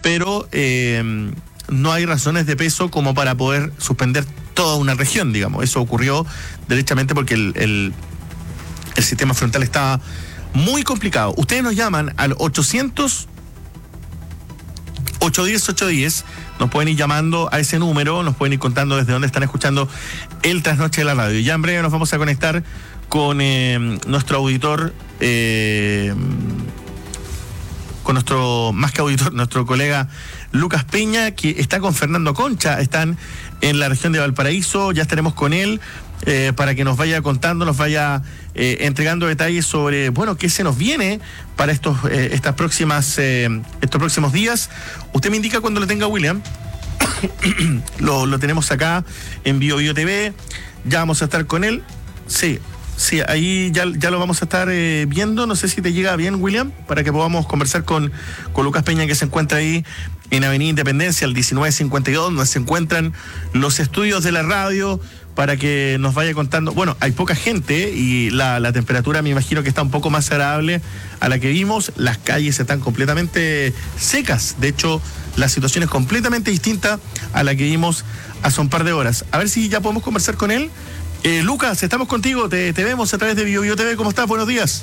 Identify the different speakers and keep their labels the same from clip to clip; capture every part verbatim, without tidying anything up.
Speaker 1: pero eh, no hay razones de peso como para poder suspender toda una región, digamos. Eso ocurrió derechamente porque el, el, el sistema frontal estaba muy complicado. Ustedes nos llaman al ochocientos, ochocientos diez, ochocientos diez, nos pueden ir llamando a ese número, nos pueden ir contando desde dónde están escuchando el Trasnoche de la Radio. Ya en breve nos vamos a conectar con eh, nuestro auditor, eh, con nuestro, más que auditor, nuestro colega Lucas Peña, que está con Fernando Concha, están en la región de Valparaíso, ya estaremos con él eh, para que nos vaya contando, nos vaya eh, entregando detalles sobre, bueno, qué se nos viene para estos, eh, estas próximas, eh, estos próximos días. Usted me indica cuando lo tenga, William. lo, lo tenemos acá en Bio Bio T V, ya vamos a estar con él. Sí. Sí, ahí ya, ya lo vamos a estar eh, viendo. No sé si te llega bien, William, para que podamos conversar con, con Lucas Peña, que se encuentra ahí en Avenida Independencia, el diecinueve cincuenta y dos, donde se encuentran los estudios de la radio, para que nos vaya contando. Bueno, hay poca gente y la, la temperatura me imagino que está un poco más agradable a la que vimos. Las calles están completamente secas. De hecho, la situación es completamente distinta a la que vimos hace un par de horas. A ver si ya podemos conversar con él. Eh, Lucas, estamos contigo, te, te vemos a través de Bio Bio T V. ¿Cómo estás? Buenos días.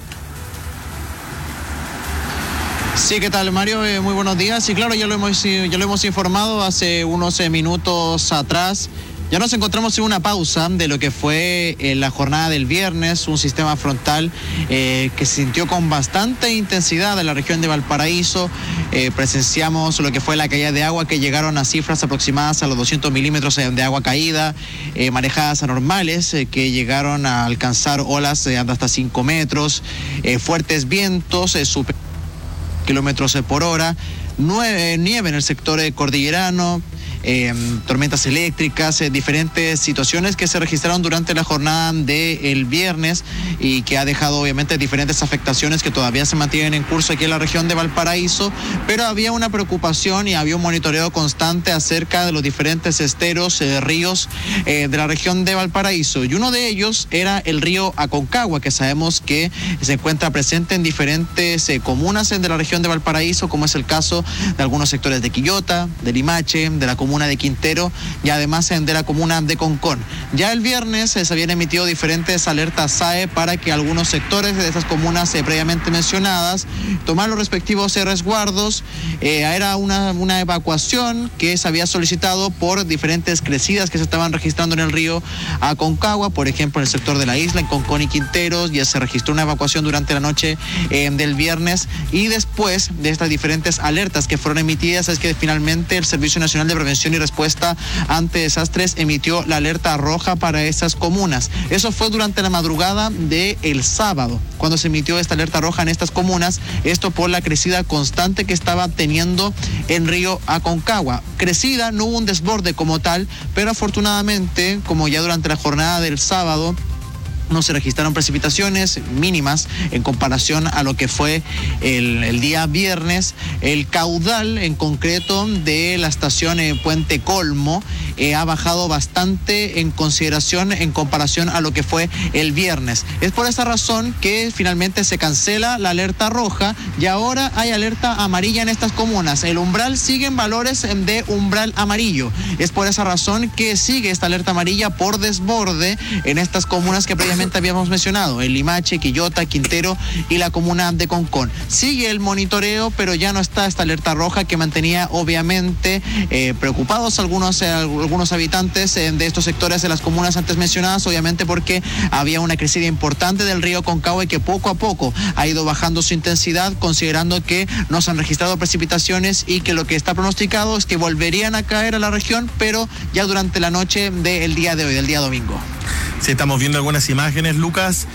Speaker 2: Sí, ¿qué tal, Mario? Eh, muy buenos días. Y claro, ya lo hemos, ya lo hemos informado hace unos eh, minutos atrás. Ya nos encontramos en una pausa de lo que fue eh, la jornada del viernes, un sistema frontal eh, que se sintió con bastante intensidad en la región de Valparaíso. Eh, presenciamos lo que fue la caída de agua, que llegaron a cifras aproximadas a los doscientos milímetros de agua caída, eh, marejadas anormales eh, que llegaron a alcanzar olas eh, de hasta cinco metros, eh, fuertes vientos, eh, super kilómetros por hora, nueve, nieve en el sector eh, cordillerano, Eh, tormentas eléctricas, eh, diferentes situaciones que se registraron durante la jornada del viernes y que ha dejado obviamente diferentes afectaciones que todavía se mantienen en curso aquí en la región de Valparaíso, pero había una preocupación y había un monitoreo constante acerca de los diferentes esteros, eh, ríos eh, de la región de Valparaíso, y uno de ellos era el río Aconcagua, que sabemos que se encuentra presente en diferentes eh, comunas de la región de Valparaíso, como es el caso de algunos sectores de Quillota, de Limache, de la comuna de Quintero y además de la comuna de Concón. Ya el viernes eh, se habían emitido diferentes alertas S A E para que algunos sectores de estas comunas eh, previamente mencionadas tomar los respectivos eh, resguardos. Eh, era una, una evacuación que se había solicitado por diferentes crecidas que se estaban registrando en el río Aconcagua, por ejemplo en el sector de la isla, en Concón y Quinteros. Ya se registró una evacuación durante la noche eh, del viernes, y después de estas diferentes alertas que fueron emitidas es que finalmente el Servicio Nacional de Prevención y Respuesta ante Desastres emitió la alerta roja para esas comunas. Eso fue durante la madrugada del sábado, cuando se emitió esta alerta roja en estas comunas, esto por la crecida constante que estaba teniendo en río Aconcagua. Crecida, no hubo un desborde como tal, pero afortunadamente, como ya durante la jornada del sábado, no se registraron precipitaciones mínimas en comparación a lo que fue el, el día viernes. El caudal en concreto de la estación eh, Puente Colmo eh, ha bajado bastante en consideración en comparación a lo que fue el viernes. Es por esa razón que finalmente se cancela la alerta roja y ahora hay alerta amarilla en estas comunas. El umbral sigue en valores de umbral amarillo. Es por esa razón que sigue esta alerta amarilla por desborde en estas comunas que previamente habíamos mencionado, el Limache, Quillota, Quintero y la comuna de Concón. Sigue el monitoreo, pero ya no está esta alerta roja que mantenía obviamente eh, preocupados algunos, eh, algunos habitantes eh, de estos sectores de las comunas antes mencionadas, obviamente porque había una crecida importante del río Aconcagua y que poco a poco ha ido bajando su intensidad, considerando que no se han registrado precipitaciones y que lo que está pronosticado es que volverían a caer a la región, pero ya durante la noche del día de hoy, del día domingo.
Speaker 1: Sí, estamos viendo algunas imágenes, Lucas.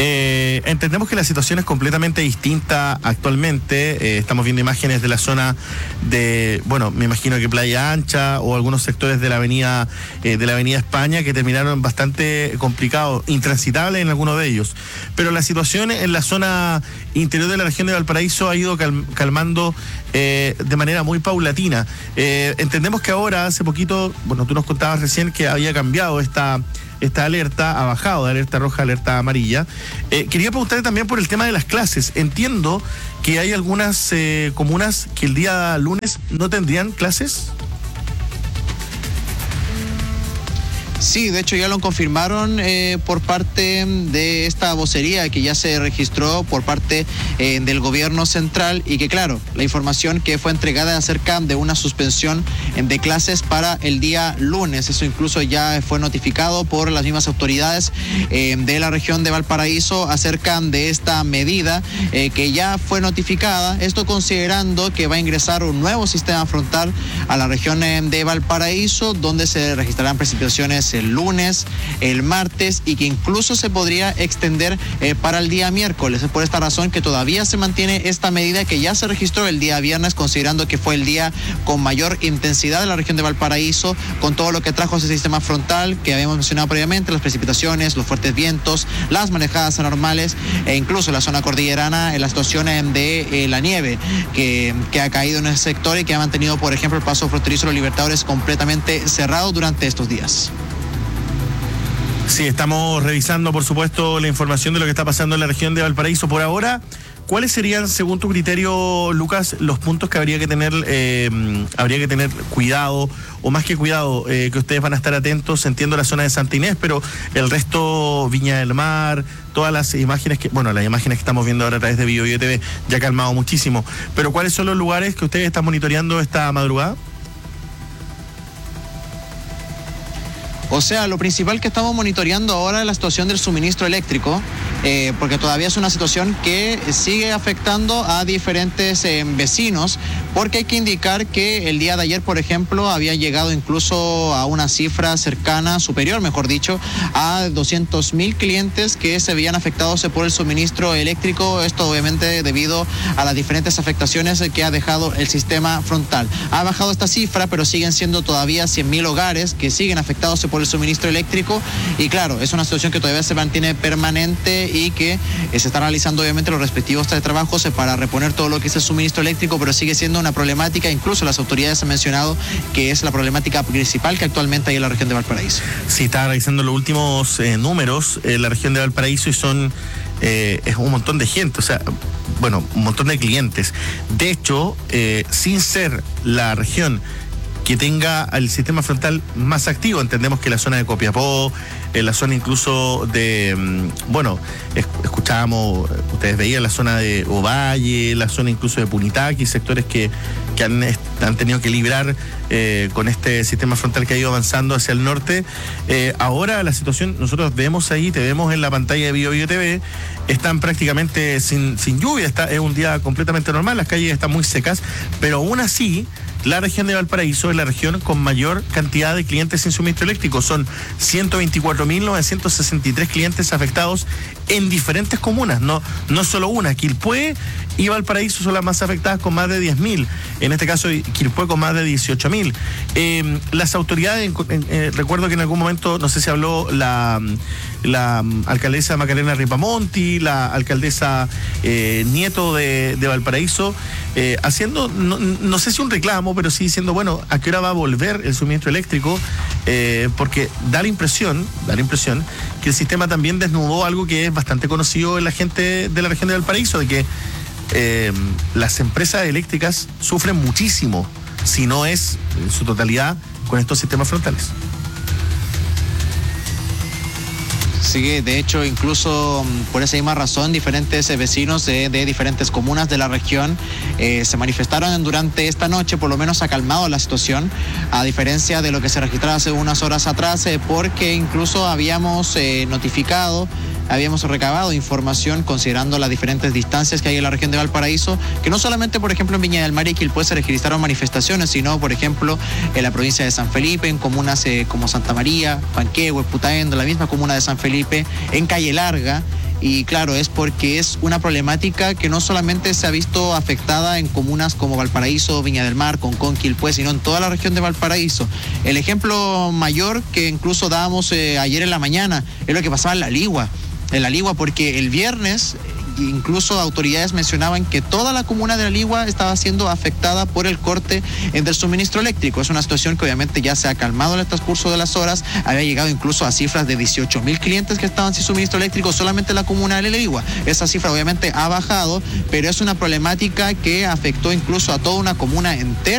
Speaker 1: Eh, entendemos que la situación es completamente distinta actualmente. Eh, estamos viendo imágenes de la zona de, bueno, me imagino que Playa Ancha o algunos sectores de la avenida eh, de la avenida España, que terminaron bastante complicados, intransitables en algunos de ellos. Pero la situación en la zona interior de la región de Valparaíso ha ido cal, calmando eh, de manera muy paulatina. Eh, entendemos que ahora, hace poquito, bueno, tú nos contabas recién que había cambiado esta esta alerta, ha bajado de alerta roja a alerta amarilla. Eh, quería preguntarle también por el tema de las clases. Entiendo que hay algunas eh, comunas que el día lunes no tendrían clases.
Speaker 2: Sí, de hecho ya lo confirmaron eh, por parte de esta vocería que ya se registró por parte eh, del gobierno central, y que claro, la información que fue entregada acerca de una suspensión de clases para el día lunes, eso incluso ya fue notificado por las mismas autoridades eh, de la región de Valparaíso acerca de esta medida eh, que ya fue notificada, esto considerando que va a ingresar un nuevo sistema frontal a la región eh, de Valparaíso, donde se registrarán precipitaciones el lunes, el martes, y que incluso se podría extender eh, para el día miércoles. Es por esta razón que todavía se mantiene esta medida que ya se registró el día viernes, considerando que fue el día con mayor intensidad de la región de Valparaíso, con todo lo que trajo ese sistema frontal que habíamos mencionado previamente, las precipitaciones, los fuertes vientos, las manejadas anormales, e incluso la zona cordillerana, en la situación de eh, la nieve que, que ha caído en ese sector y que ha mantenido, por ejemplo, el paso fronterizo de los Libertadores completamente cerrado durante estos días.
Speaker 1: Sí, estamos revisando, por supuesto, la información de lo que está pasando en la región de Valparaíso. Por ahora, ¿cuáles serían, según tu criterio, Lucas, los puntos que habría que tener, eh, habría que tener cuidado, o más que cuidado, eh, que ustedes van a estar atentos? Entiendo la zona de Santa Inés, pero el resto, Viña del Mar, todas las imágenes que, bueno, las imágenes que estamos viendo ahora a través de Bio Bio T V ya ha calmado muchísimo. Pero ¿cuáles son los lugares que ustedes están monitoreando esta madrugada?
Speaker 2: O sea, lo principal que estamos monitoreando ahora es la situación del suministro eléctrico, eh, porque todavía es una situación que sigue afectando a diferentes eh, vecinos, porque hay que indicar que el día de ayer, por ejemplo, había llegado incluso a una cifra cercana, superior, mejor dicho, a doscientos mil clientes que se veían afectados por el suministro eléctrico. Esto obviamente debido a las diferentes afectaciones que ha dejado el sistema frontal. Ha bajado esta cifra, pero siguen siendo todavía cien mil hogares que siguen afectados por el suministro eléctrico, y claro, es una situación que todavía se mantiene permanente y que eh, se están realizando obviamente los respectivos trabajos eh, para reponer todo lo que es el suministro eléctrico, pero sigue siendo una problemática. Incluso las autoridades han mencionado que es la problemática principal que actualmente hay en la región de Valparaíso.
Speaker 1: Sí, estaba revisando los últimos eh, números en la región de Valparaíso y son eh, es un montón de gente, o sea, bueno, un montón de clientes. De hecho, eh, sin ser la región que tenga el sistema frontal más activo, entendemos que la zona de Copiapó, en la zona incluso de, bueno, escuchábamos, ustedes veían la zona de Ovalle, la zona incluso de Punitaqui, sectores que, que han, han tenido que librar eh, con este sistema frontal que ha ido avanzando hacia el norte. Eh, ahora la situación, nosotros vemos ahí, te vemos en la pantalla de Bio Bio T V, están prácticamente sin, sin lluvia, está, es un día completamente normal, las calles están muy secas, pero aún así, la región de Valparaíso es la región con mayor cantidad de clientes sin suministro eléctrico. Son ciento veinticuatro mil novecientos sesenta y tres clientes afectados en diferentes comunas, no, no solo una. Quilpué y Valparaíso son las más afectadas con más de diez mil. En este caso, Quilpué con más de dieciocho mil. Eh, las autoridades, eh, recuerdo que en algún momento, no sé si habló la, la alcaldesa Macarena Ripamonti, la alcaldesa eh, Nieto de, de Valparaíso, eh, haciendo, no, no sé si un reclamo, pero sí diciendo, bueno, ¿a qué hora va a volver el suministro eléctrico? Eh, porque da la impresión, da la impresión que el sistema también desnudó algo que es bastante conocido en la gente de la región de Valparaíso, de que eh, las empresas eléctricas sufren muchísimo, si no es en su totalidad, con estos sistemas frontales.
Speaker 2: Sí, de hecho, incluso por esa misma razón, diferentes eh, vecinos de, de diferentes comunas de la región eh, se manifestaron durante esta noche. Por lo menos ha calmado la situación, a diferencia de lo que se registraba hace unas horas atrás, eh, porque incluso habíamos eh, notificado, habíamos recabado información considerando las diferentes distancias que hay en la región de Valparaíso, que no solamente, por ejemplo, en Viña del Mar y Quilpué se registraron manifestaciones, sino, por ejemplo, en la provincia de San Felipe, en comunas eh, como Santa María, Panquehue, Putaendo, la misma comuna de San Felipe, en Calle Larga. Y claro, es porque es una problemática que no solamente se ha visto afectada en comunas como Valparaíso, Viña del Mar, Concón, Quilpué, sino en toda la región de Valparaíso. El ejemplo mayor que incluso dábamos eh, ayer en la mañana es lo que pasaba en La Ligua. En La Ligua, porque el viernes incluso autoridades mencionaban que toda la comuna de La Ligua estaba siendo afectada por el corte del suministro eléctrico. Es una situación que obviamente ya se ha calmado en el transcurso de las horas, había llegado incluso a cifras de dieciocho mil clientes que estaban sin suministro eléctrico solamente en la comuna de La Ligua. Esa cifra obviamente ha bajado, pero es una problemática que afectó incluso a toda una comuna entera